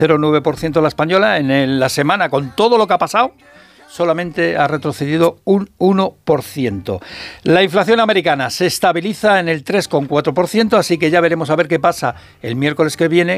0,9% la española. En la semana, con todo lo que ha pasado, solamente ha retrocedido un 1%. La inflación americana se estabiliza en el 3,4%, así que ya veremos a ver qué pasa el miércoles que viene.